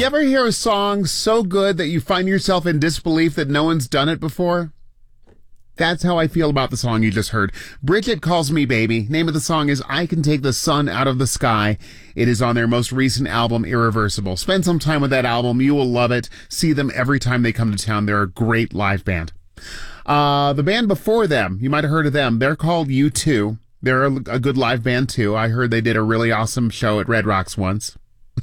You ever hear a song so good that you find yourself in disbelief that no one's done it before? That's how I feel about the song you just heard. Bridget Calls Me Baby. Name of the song is I Can Take the Sun Out of the Sky. It is on their most recent album, Irreversible. Spend some time with that album. You will love it. See them every time they come to town. They're a great live band. The band before them, you might have heard of them. They're called U2. They're a good live band too. I heard they did a really awesome show at Red Rocks once.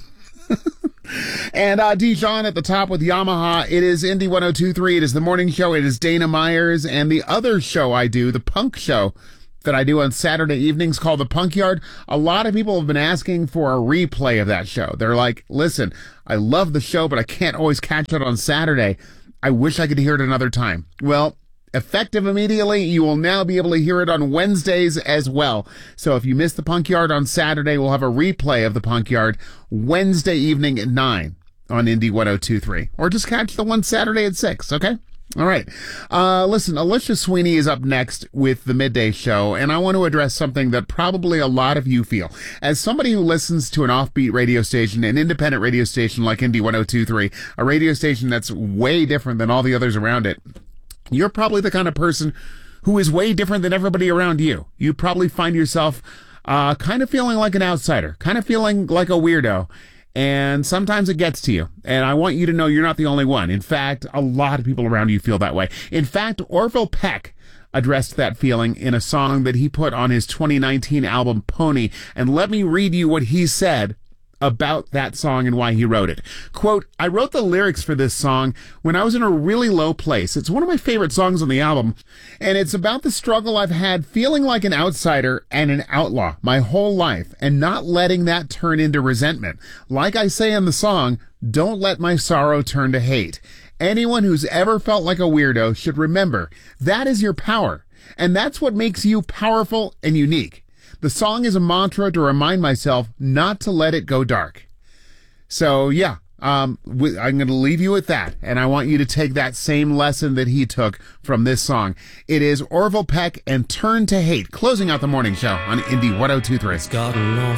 And Dijon at the top with Yamaha. It is Indie 102.3. It is the morning show. It is Dana Myers. And the other show I do, the punk show that I do on Saturday evenings called The Punk Yard. A lot of people have been asking for a replay of that show. They're like, listen, I love the show, but I can't always catch it on Saturday. I wish I could hear it another time. Well, effective immediately, you will now be able to hear it on Wednesdays as well. So if you missed the Punk Yard on Saturday, we'll have a replay of the Punk Yard Wednesday evening at 9 on Indie 102.3. Or just catch the one Saturday at 6, okay? All right. Listen, Alicia Sweeney is up next with the Midday Show, and I want to address something that probably a lot of you feel. As somebody who listens to an offbeat radio station, an independent radio station like Indie 102.3, a radio station that's way different than all the others around it, you're probably the kind of person who is way different than everybody around you. You probably find yourself kind of feeling like an outsider, kind of feeling like a weirdo. And sometimes it gets to you. And I want you to know you're not the only one. In fact, a lot of people around you feel that way. In fact, Orville Peck addressed that feeling in a song that he put on his 2019 album, Pony. And let me read you what he said about that song and why he wrote it. Quote, I wrote the lyrics for this song when I was in a really low place. It's one of my favorite songs on the album, and it's about the struggle I've had feeling like an outsider and an outlaw my whole life and not letting that turn into resentment. Like I say in the song, don't let my sorrow turn to hate. Anyone who's ever felt like a weirdo should remember that is your power, and that's what makes you powerful and unique. The song is a mantra to remind myself not to let it go dark. So, yeah, I'm going to leave you with that, and I want you to take that same lesson that he took from this song. It is Orville Peck and Turn to Hate, closing out the morning show on Indie 102.3. It's gotten awful